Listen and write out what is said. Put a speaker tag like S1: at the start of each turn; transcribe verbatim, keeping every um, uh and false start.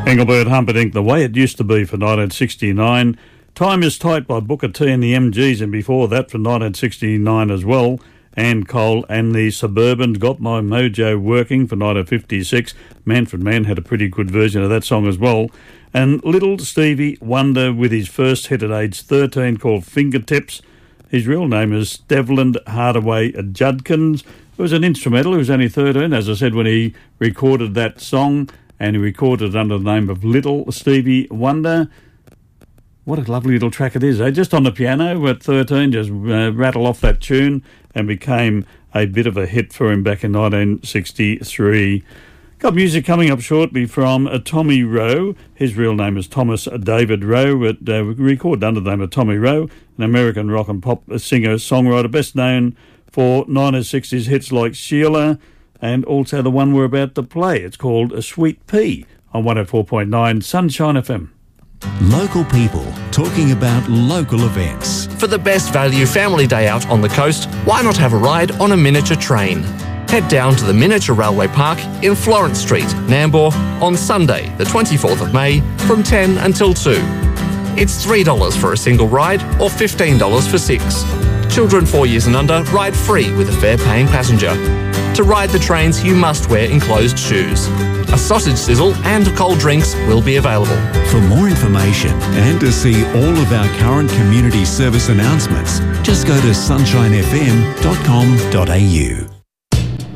S1: Engelbert Humperdinck, The Way It Used to Be for nineteen sixty-nine. Time is Tight by Booker T and the M Gs, and before that for nineteen sixty-nine as well. Ann Cole and the Suburbans, Got My Mojo Working for nineteen fifty-six. Manfred Mann had a pretty good version of that song as well. And Little Stevie Wonder with his first hit at age thirteen called Fingertips. His real name is Devlin Hardaway Judkins. It was an instrumental. He was only thirteen, as I said, when he recorded that song, and he recorded it under the name of Little Stevie Wonder. What a lovely little track it is, eh? Just on the piano at thirteen, just uh, rattle off that tune, and became a bit of a hit for him back in nineteen sixty-three. Got music coming up shortly from uh, Tommy Rowe. His real name is Thomas David Rowe, but uh, recorded under the name of Tommy Rowe, an American rock and pop singer-songwriter, best known for nineteen sixties hits like Sheila, and also the one we're about to play. It's called A Sweet Pea on one oh four point nine Sunshine F M.
S2: Local people talking about local events.
S3: For the best value family day out on the coast, why not have a ride on a miniature train? Head down to the Miniature Railway Park in Florence Street, Nambour, on Sunday, the twenty-fourth of May, from ten until two. It's three dollars for a single ride or fifteen dollars for six. Children four years and under ride free with a fare-paying passenger. To ride the trains, you must wear enclosed shoes. A sausage sizzle and cold drinks will be available.
S2: For more information and to see all of our current community service announcements, just go to sunshine f m dot com dot a u.